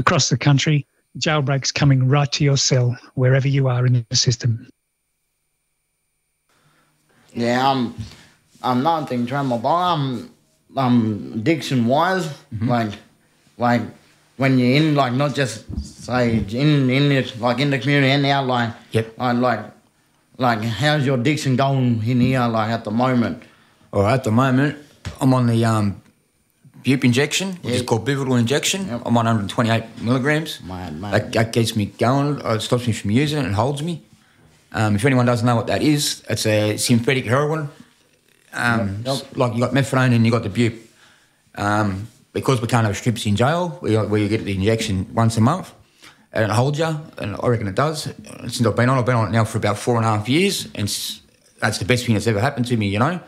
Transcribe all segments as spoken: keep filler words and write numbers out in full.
across the country, Jailbreak's coming right to your cell, wherever you are in the system. Yeah, I'm, I'm not thinking trouble, but I'm, I'm addiction-wise, mm-hmm. like, like when you're in, like, not just say in, in the, like in the community and out, like, yep, like, like, like, how's your addiction going in here, like at the moment? All right, at the moment, I'm on the um, bupe injection, which yep. is called Buvidal injection. Yep. I'm on one hundred twenty-eight milligrams. Man, man. That, that gets me going. It stops me from using it and holds me. Um, if anyone doesn't know what that is, it's a synthetic heroin. Um, yep. Yep. Like you got methadone and you got the bupe. Um, because we can't have strips in jail, we, we get the injection once a month, and it holds you, and I reckon it does. Since I've been on, I've been on it now for about four and a half years, and that's the best thing that's ever happened to me, you know.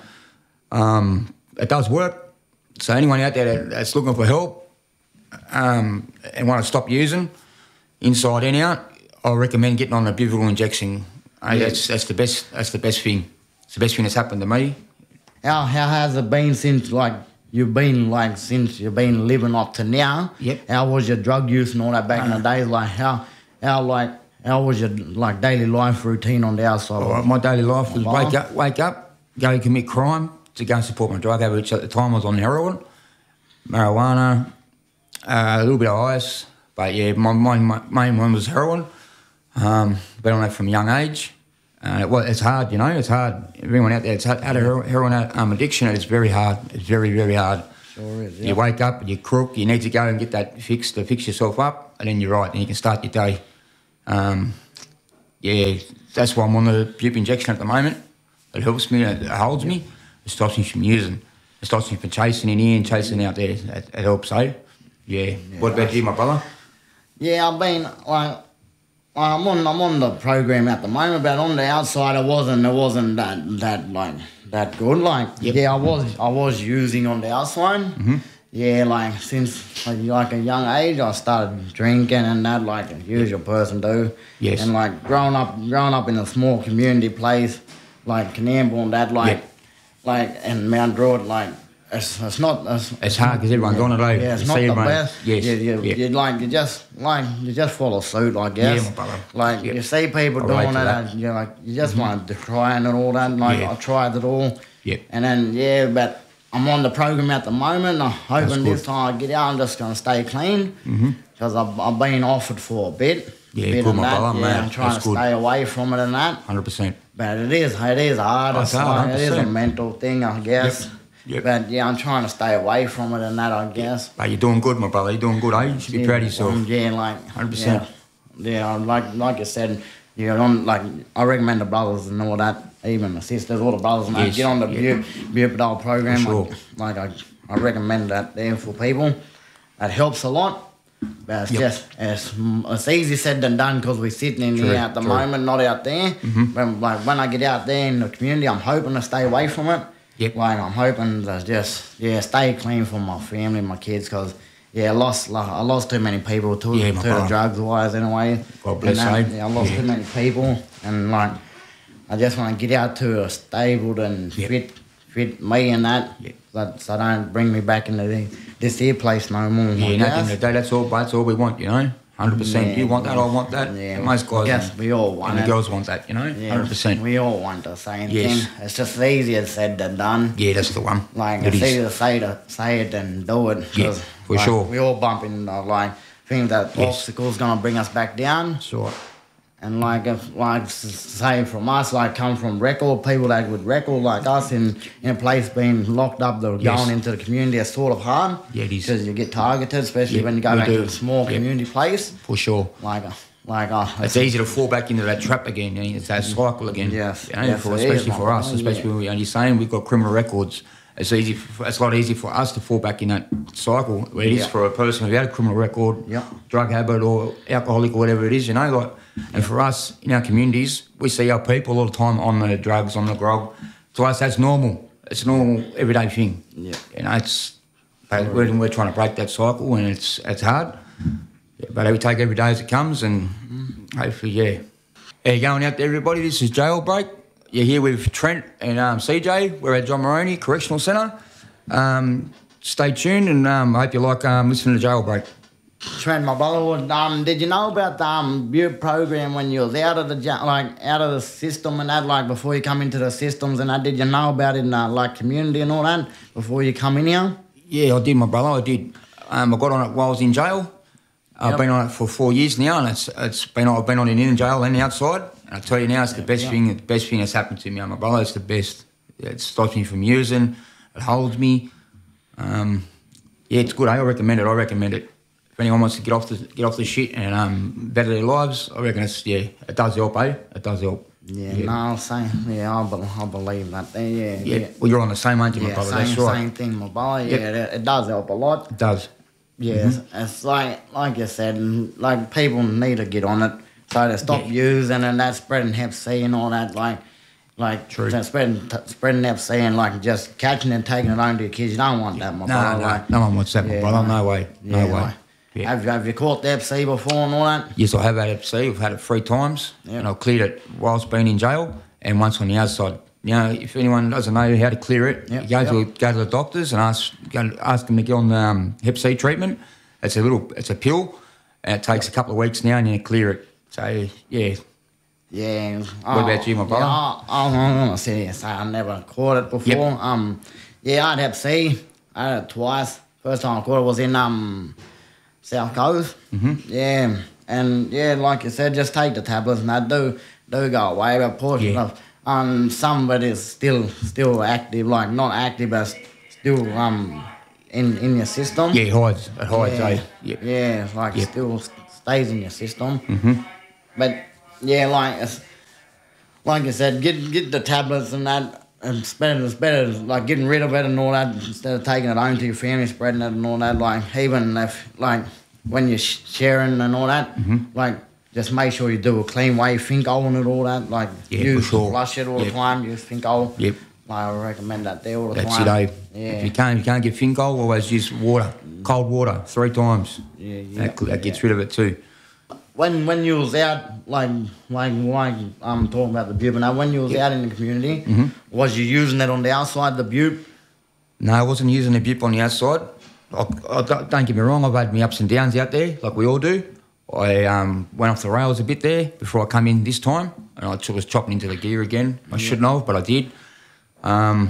Um, it does work. So anyone out there that's looking for help um, and want to stop using, inside and out, I recommend getting on a Buvidal injection. Hey, yeah. That's that's the best. That's the best thing. It's the best thing that's happened to me. How how has it been since like you've been like since you've been living up to now? Yep. How was your drug use and all that back uh, in the days? Like how how like how was your like daily life routine on the outside? Oh, my daily life was wake up, wake up, go commit crime to go and support my drug habit, which at the time was on heroin, marijuana, uh, a little bit of ice, but yeah, my, my, my main one was heroin. Um, been on that from a young age. Uh, it, well, it's hard, you know, it's hard. Everyone out there that's had, had a heroin um, addiction, it's very hard. It's very, very hard. Sure is, yeah. You wake up, you crook, you need to go and get that fixed to fix yourself up, and then you're right, and you can start your day. Um, yeah, that's why I'm on the bupe injection at the moment. It helps me, it holds me, it stops me from using. It stops me from chasing in here and chasing out there. It, it helps, eh? Yeah. yeah. What about you, my brother? Yeah, I've been, like, I'm on I'm on the program at the moment, but on the outside it wasn't it wasn't that that like that good. Like yep. yeah, I was I was using on the outside. Mm-hmm. Yeah, like since like, like a young age I started drinking and that like a usual person do. Yes. And like growing up growing up in a small community place like Canamble and that like yep. like and Mount Druitt like It's, it's not. It's, it's hard because everyone's yeah, on it, eh? Yeah, it's you not the everyone. best. Yes. You, you, yeah. you like you just like you just follow suit, I guess. Yeah, my brother. Like yep. you see people I'll doing it, that. and you like you just mm-hmm. want to try and all that. Like yeah. I tried it all. Yep. And then yeah, but I'm on the program at the moment. I'm hoping this time I get out, I'm just gonna stay clean because mm-hmm. I've I've been offered for a bit. Yeah, a bit good, my that. brother, yeah, man. I'm trying That's to good. stay away from it and that. Hundred percent. But it is it is hard. Oh, it's it's hard, like, it is a mental thing, I guess. Yep. Yep. But yeah, I'm trying to stay away from it and that, I guess. But you're doing good, my brother. You're doing good, eh? You should be yeah, proud of yourself. Um, yeah, like one hundred percent. Yeah, yeah, like like I said, you know, on, like I recommend the brothers and all that, even the sisters, all the brothers and that, yes. get on the yeah. Buvidal program. Sure. Like, like I, I recommend that there for people. That helps a lot. But it's yep. just it's, it's easy said than done because we're sitting in true, here at the true. moment, not out there. Mm-hmm. When, like when I get out there in the community, I'm hoping to stay away from it. Yep. Like I'm hoping to just yeah stay clean for my family, my kids, because yeah I lost like, I lost too many people to, yeah, to the drugs wise anyway. God bless you. Yeah, I lost yeah. too many people, and like I just want to get out to a stable and yep. fit fit me and that, yep. so, so don't bring me back into the, this here place no more. Yeah, nothing to do. That's all. That's all we want, you know. Hundred yeah, percent. You want that, I want that. Yeah, most guys, yes, we all want and it. the girls want that, you know. Hundred yeah, percent. We all want the same yes. thing. It's just easier said than done. Yeah, that's the one. Like it it's is. easier to say to say it than do it. Yeah, for like, sure. We all bump into like things that yes. obstacles gonna bring us back down. Sure. And like if like say from us, like come from record people that would record like us in, in a place being locked up, they're yes. going into the community, it's sort of hard. Yeah, it is. Because you get targeted, especially yep, when you go back do. to a small yep. community place. For sure. Like like uh, it's easy to fall back into that trap again. You know, it's that cycle again. Yes. You know, yes for, especially is, for us, yeah. especially when we, and you're saying we've got criminal records. It's easy. For, it's a lot easier for us to fall back in that cycle where it is yeah. for a person who had a criminal record, yeah. drug habit or alcoholic or whatever it is. You know, like, and for us in our communities, we see our people all the time on the drugs, on the grog. To us, that's normal. It's a normal everyday thing. Yeah. You know, it's but we're, we're trying to break that cycle, and it's it's hard. Yeah, but we take every day as it comes, and mm. hopefully, yeah. How you going out there, everybody? This is Jailbreak. You're here with Trent and um, C J. We're at John Moroney Correctional Centre. Um, stay tuned, and um, I hope you like um, listening to Jailbreak. Trent, my brother, um, did you know about the um, Butte program when you was out of the ja- like out of the system and that, like before you come into the systems and that? Did you know about it in the like community and all that before you come in here? Yeah, I did, my brother. I did. Um, I got on it while I was in jail. I've Yep. been on it for four years now, and it's it's been I've been on it in jail and outside. And I tell you now, it's the best yeah. thing. The best thing that's happened to me, my brother. It's the best. It stops me from using. It holds me. Um, yeah, it's good. I recommend it. I recommend it. If anyone wants to get off the get off the shit and um, better their lives, I reckon it's yeah, it does help, eh? It does help. Yeah, Yeah. no, same. Yeah, I, be- I believe that. Yeah, yeah. Yeah. yeah. Well, you're on the same, aren't you, my Yeah, brother? same, That's right. same thing, my brother. Yep. Yeah, it, it does help a lot. It does. Yeah, it's, it's like like you said, and like people need to get on it so they stop Yeah. using and that spreading Hep C and all that. Like, like True. just spreading t- spreading Hep C and like just catching and taking it home to your kids. You don't want that, my No, brother. no, like, no one wants that, my yeah, brother. like- No way. No yeah, way. like, Yeah. Have, have you caught the Hep C before and all that? Yes, I have had Hep C. I've had it three times, Yeah. and I've cleared it whilst being in jail and once on the outside. You know, if anyone doesn't know how to clear it, Yep, you go yep. to go to the doctors and ask go, ask them to get on the um, Hep C treatment. It's a little, it's a pill, and it takes a couple of weeks now, and you clear it. So yeah, Yeah. What about you, my brother? Yeah, I, I'm gonna say yes. I never caught it before. Yep. Um, yeah, I had Hep C. I had it twice. First time I caught it was in um South Coast. Mm-hmm. Yeah, and yeah, like you said, just take the tablets and that do do go away. But portion Yeah. of um some of it is still still active, like not active, but still um in in your system. yeah, it hides, it hides. Yeah, Eh? Yep. yeah, it's like Yep. still stays in your system. Mm-hmm. But yeah, like it's, like I said, get get the tablets and that. And it's better, it's better, like getting rid of it and all that instead of taking it home to your family, spreading it and all that. Like even if, like when you're sh- sharing and all that, Mm-hmm. like just make sure you do a clean way, Finco and it all that. Like Yeah, for use sure. flush it all Yep. the time. Use Finco. Yep. Like, I recommend that there all the That's time. it, eh? Yeah. If you can't, if you can't get Finco, always use water, cold water, three times. Yeah, yeah, That, that gets yeah. rid of it too. When when you was out, like like like I'm talking about the Butte, but now when you was Yeah. out in the community, Mm-hmm. was you using it on the outside of the Butte? No, I wasn't using the Butte on the outside. I, I, don't don't get me wrong, I've had my ups and downs out there, like we all do. I um, went off the rails a bit there before I come in this time, and I was chopping into the gear again. I shouldn't have, but I did. Um,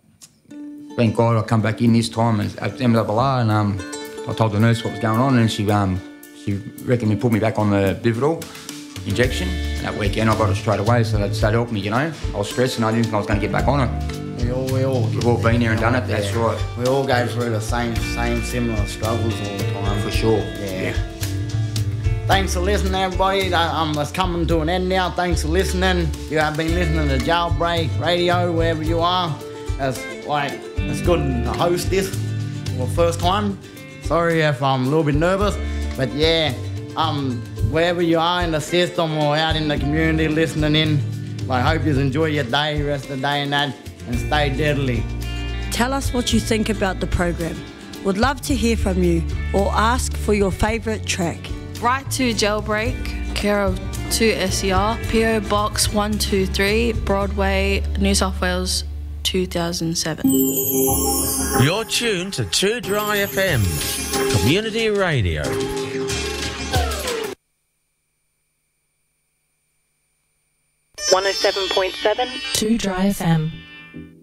thank God I come back in this time and at M W R, and um, I told the nurse what was going on, and she um, she reckoned me put me back on the Bivital injection. And that weekend I got it straight away, so that that helped me. You know, I was stressed and I didn't think I was going to get back on it. We all we all We've all been there and done it. That's yeah. right. We all go through the same same similar struggles all the time. For sure. Yeah. Thanks for listening, everybody. That, Um, it's coming to an end now. Thanks for listening. You have been listening to Jailbreak Radio, wherever you are. It's like it's good to host this for the first time. Sorry if I'm a little bit nervous, but yeah, um, wherever you are in the system or out in the community listening in, I hope you enjoy your day, rest of the day and that, and stay deadly. Tell us what you think about the program. Would love to hear from you or ask for your favourite track. Write to Jailbreak, care of two S E R, P O Box one two three, Broadway, New South Wales, two thousand seven. You're tuned to two Dry F M, community radio. one oh seven point seven two Dry F M.